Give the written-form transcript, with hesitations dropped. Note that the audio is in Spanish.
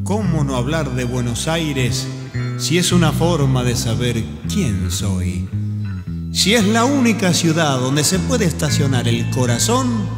¿Cómo no hablar de Buenos Aires si es una forma de saber quién soy? Si es la única ciudad donde se puede estacionar el corazón